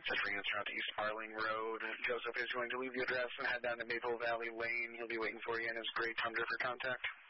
Just ring us out to East Marling Road. Joseph is going to leave the address and head down to Maple Valley Lane. He'll be waiting for you in his gray Tundra for contact.